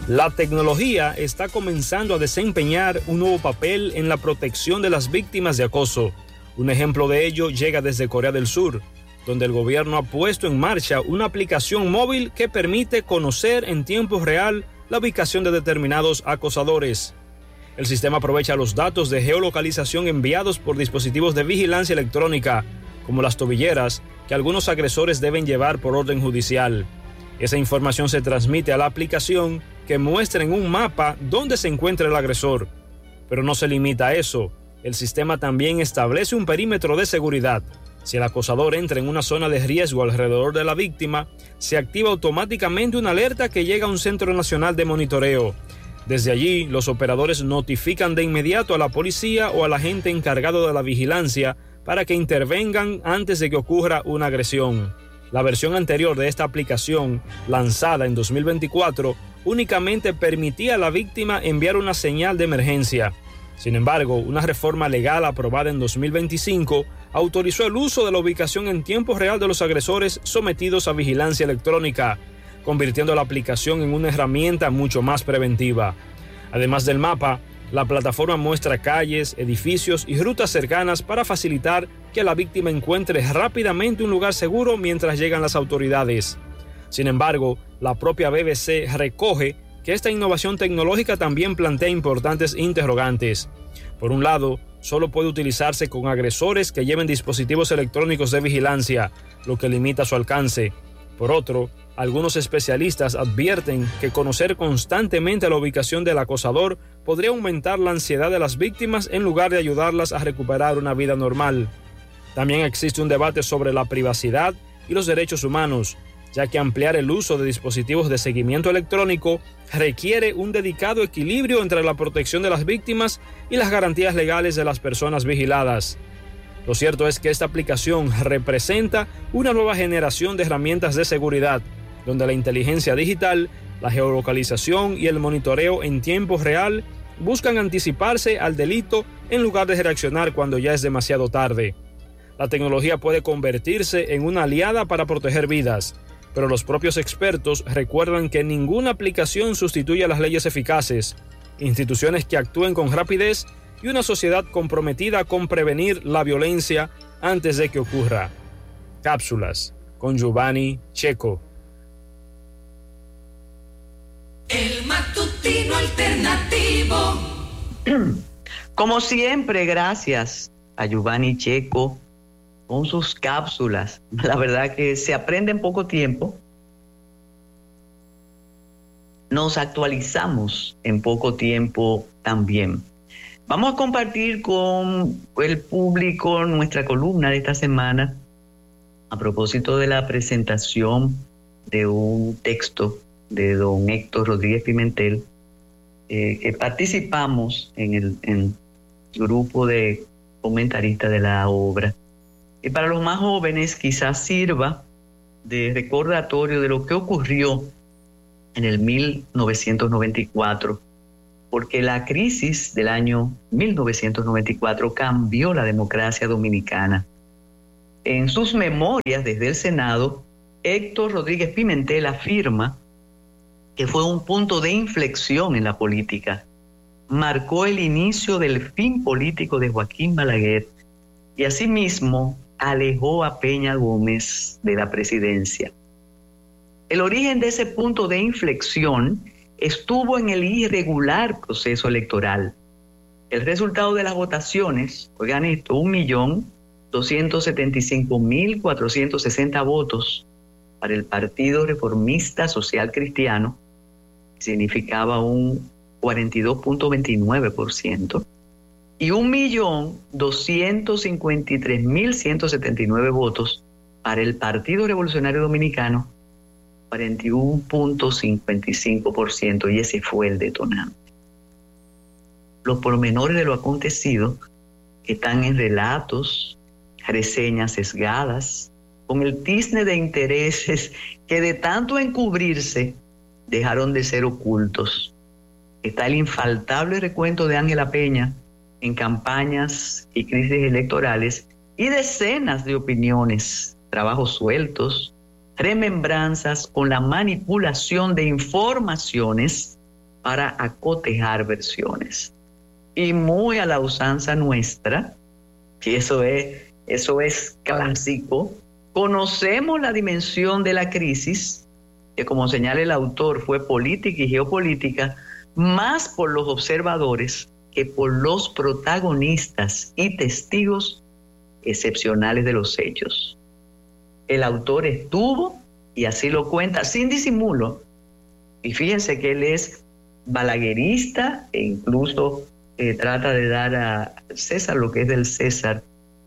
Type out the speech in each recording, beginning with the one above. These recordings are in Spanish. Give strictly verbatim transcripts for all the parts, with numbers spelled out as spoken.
La tecnología está comenzando a desempeñar un nuevo papel en la protección de las víctimas de acoso. Un ejemplo de ello llega desde Corea del Sur, donde el gobierno ha puesto en marcha una aplicación móvil que permite conocer en tiempo real la ubicación de determinados acosadores. El sistema aprovecha los datos de geolocalización enviados por dispositivos de vigilancia electrónica, como las tobilleras, que algunos agresores deben llevar por orden judicial. Esa información se transmite a la aplicación, que muestra en un mapa dónde se encuentra el agresor. Pero no se limita a eso. El sistema también establece un perímetro de seguridad. Si el acosador entra en una zona de riesgo alrededor de la víctima, se activa automáticamente una alerta que llega a un centro nacional de monitoreo. Desde allí, los operadores notifican de inmediato a la policía o al agente encargado de la vigilancia para que intervengan antes de que ocurra una agresión. La versión anterior de esta aplicación, lanzada en dos mil veinticuatro, únicamente permitía a la víctima enviar una señal de emergencia. Sin embargo, una reforma legal aprobada en dos mil veinticinco autorizó el uso de la ubicación en tiempo real de los agresores sometidos a vigilancia electrónica, convirtiendo la aplicación en una herramienta mucho más preventiva. Además del mapa, la plataforma muestra calles, edificios y rutas cercanas para facilitar que la víctima encuentre rápidamente un lugar seguro mientras llegan las autoridades. Sin embargo, la propia B B C recoge que esta innovación tecnológica también plantea importantes interrogantes. Por un lado, solo puede utilizarse con agresores que lleven dispositivos electrónicos de vigilancia, lo que limita su alcance. Por otro, algunos especialistas advierten que conocer constantemente la ubicación del acosador podría aumentar la ansiedad de las víctimas en lugar de ayudarlas a recuperar una vida normal. También existe un debate sobre la privacidad y los derechos humanos, ya que ampliar el uso de dispositivos de seguimiento electrónico requiere un dedicado equilibrio entre la protección de las víctimas y las garantías legales de las personas vigiladas. Lo cierto es que esta aplicación representa una nueva generación de herramientas de seguridad, donde la inteligencia digital, la geolocalización y el monitoreo en tiempo real buscan anticiparse al delito en lugar de reaccionar cuando ya es demasiado tarde. La tecnología puede convertirse en una aliada para proteger vidas, pero los propios expertos recuerdan que ninguna aplicación sustituye a las leyes eficaces, instituciones que actúen con rapidez y una sociedad comprometida con prevenir la violencia antes de que ocurra. Cápsulas con Giovanni Checo. El matutino alternativo. Como siempre, gracias a Giovanni Checo con sus cápsulas. La verdad que se aprende en poco tiempo. Nos actualizamos en poco tiempo también. Vamos a compartir con el público nuestra columna de esta semana a propósito de la presentación de un texto de don Héctor Rodríguez Pimentel, eh, que participamos en el en grupo de comentaristas de la obra. Y para los más jóvenes quizás sirva de recordatorio de lo que ocurrió en el mil novecientos noventa y cuatro, porque la crisis del año mil novecientos noventa y cuatro cambió la democracia dominicana. En sus memorias desde el Senado, Héctor Rodríguez Pimentel afirma que fue un punto de inflexión en la política. Marcó el inicio del fin político de Joaquín Balaguer y asimismo alejó a Peña Gómez de la presidencia. El origen de ese punto de inflexión estuvo en el irregular proceso electoral. El resultado de las votaciones, oigan esto, un millón doscientos setenta y cinco mil cuatrocientos sesenta votos para el Partido Reformista Social Cristiano, significaba un cuarenta y dos punto veintinueve por ciento, y un millón doscientos cincuenta y tres mil ciento setenta y nueve votos para el Partido Revolucionario Dominicano, cuarenta y uno punto cincuenta y cinco por ciento, y ese fue el detonante. Los pormenores de lo acontecido están en relatos, reseñas sesgadas, con el tizne de intereses que de tanto encubrirse dejaron de ser ocultos. Está el infaltable recuento de Ángela Peña en campañas y crisis electorales y decenas de opiniones, trabajos sueltos, remembranzas con la manipulación de informaciones para acotejar versiones. Y muy a la usanza nuestra, y eso es, eso es clásico, conocemos la dimensión de la crisis, que como señala el autor fue política y geopolítica, más por los observadores que por los protagonistas y testigos excepcionales de los hechos. El autor estuvo, y así lo cuenta, sin disimulo, y fíjense que él es balaguerista e incluso eh, trata de dar a César lo que es del César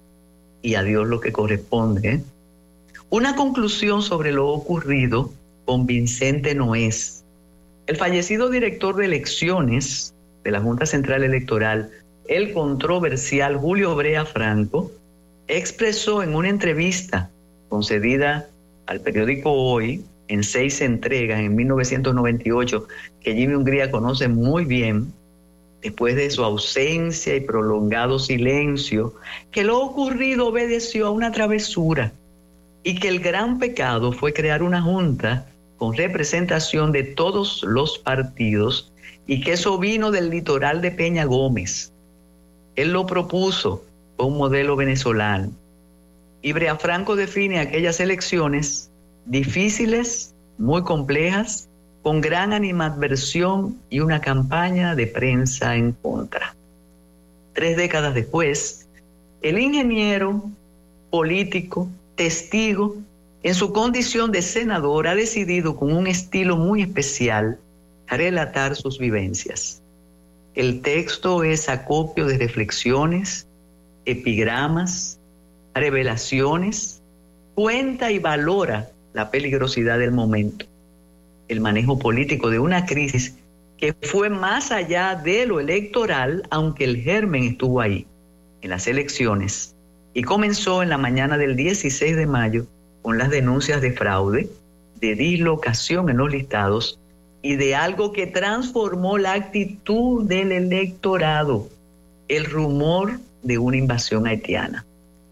y a Dios lo que corresponde, ¿eh? Una conclusión sobre lo ocurrido convincente no es. El fallecido director de elecciones de la Junta Central Electoral, el controversial Julio Brea Franco, expresó en una entrevista concedida al periódico Hoy, en seis entregas en mil novecientos noventa y ocho, que Jimmy Hungría conoce muy bien, después de su ausencia y prolongado silencio, que lo ocurrido obedeció a una travesura y que el gran pecado fue crear una junta con representación de todos los partidos y que eso vino del litoral de Peña Gómez. Él lo propuso con un modelo venezolano. Y Brea Franco define aquellas elecciones difíciles, muy complejas, con gran animadversión y una campaña de prensa en contra. Tres décadas después, el ingeniero, político, testigo, en su condición de senador, ha decidido con un estilo muy especial relatar sus vivencias. El texto es acopio de reflexiones, epigramas, revelaciones, cuenta y valora la peligrosidad del momento, el manejo político de una crisis que fue más allá de lo electoral, aunque el germen estuvo ahí, en las elecciones, y comenzó en la mañana del dieciséis de mayo con las denuncias de fraude, de dislocación en los listados y de algo que transformó la actitud del electorado, el rumor de una invasión haitiana.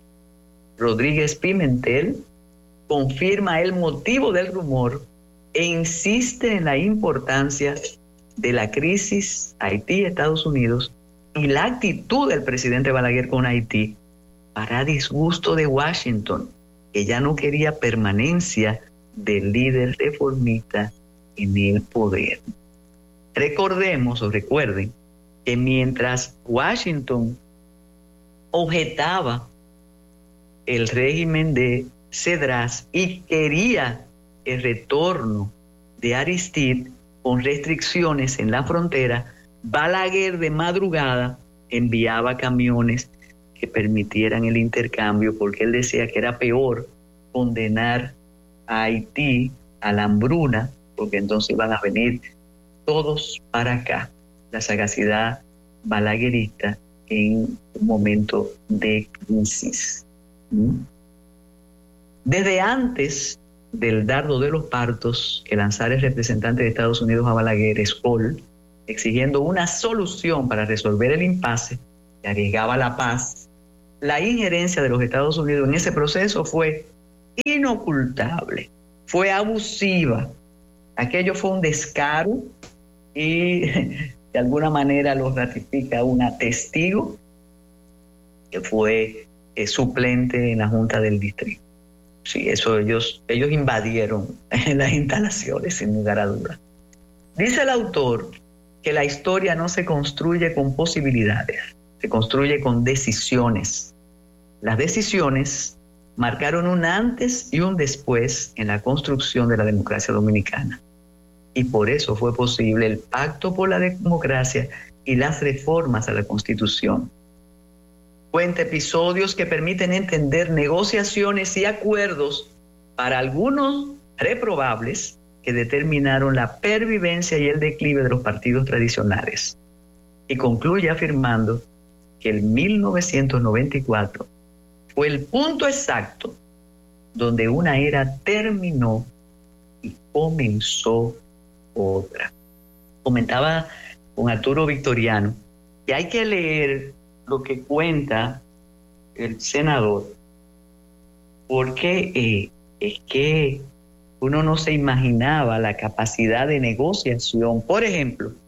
Rodríguez Pimentel confirma el motivo del rumor e insiste en la importancia de la crisis Haití-Estados Unidos y la actitud del presidente Balaguer con Haití para disgusto de Washington, que ya no quería permanencia del líder reformista en el poder. Recordemos o recuerden que mientras Washington objetaba el régimen de Cedras y quería el retorno de Aristide con restricciones en la frontera, Balaguer de madrugada enviaba camiones que permitieran el intercambio, porque él decía que era peor condenar a Haití a la hambruna, porque entonces iban a venir todos para acá. La sagacidad balaguerista en un momento de crisis. Desde antes del dardo de los partos que lanzara el representante de Estados Unidos a Balaguer, Skoll, exigiendo una solución para resolver el impasse que arriesgaba la paz, la injerencia de los Estados Unidos en ese proceso fue inocultable, fue abusiva. Aquello fue un descaro y de alguna manera lo ratifica una testigo que fue eh, suplente en la Junta del Distrito. Sí, eso ellos, ellos invadieron las instalaciones sin lugar a dudas. Dice el autor que la historia no se construye con posibilidades, se construye con decisiones. Las decisiones marcaron un antes y un después en la construcción de la democracia dominicana. Y por eso fue posible el pacto por la democracia y las reformas a la Constitución. Cuenta episodios que permiten entender negociaciones y acuerdos para algunos reprobables que determinaron la pervivencia y el declive de los partidos tradicionales. Y concluye afirmando que el mil novecientos noventa y cuatro fue el punto exacto donde una era terminó y comenzó otra. Comentaba con Arturo Victoriano que hay que leer lo que cuenta el senador, porque eh, es que uno no se imaginaba la capacidad de negociación. Por ejemplo,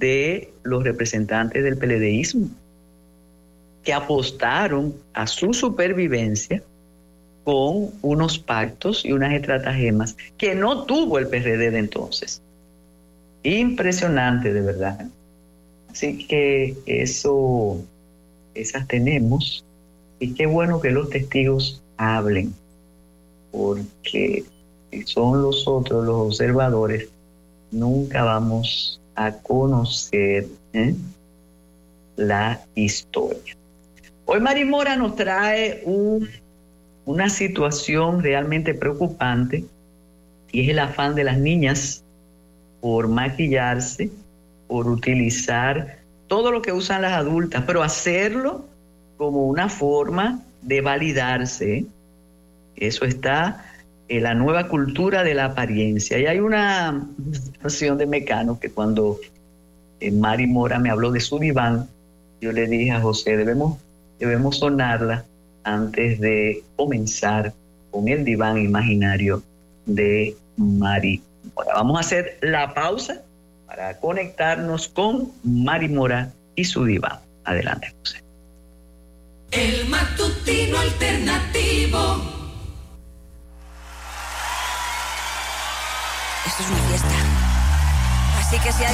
de los representantes del PLDismo, que apostaron a su supervivencia con unos pactos y unas estratagemas que no tuvo el P R D de entonces. Impresionante, de verdad. Así que eso, esas tenemos, y qué bueno que los testigos hablen, porque si son los otros, los observadores, nunca vamos a conocer ¿eh? la historia. Hoy Mari Mora nos trae un, una situación realmente preocupante, y es el afán de las niñas por maquillarse, por utilizar todo lo que usan las adultas, pero hacerlo como una forma de validarse. Eso está en la nueva cultura de la apariencia. Y hay una canción de Mecano que cuando eh, Mari Mora me habló de su diván, yo le dije a José, debemos, debemos sonarla antes de comenzar con el diván imaginario de Mari Mora. Vamos a hacer la pausa para conectarnos con Mari Mora y su diván. Adelante, José. El matutino alternativo. Esto es una fiesta. Así que si hay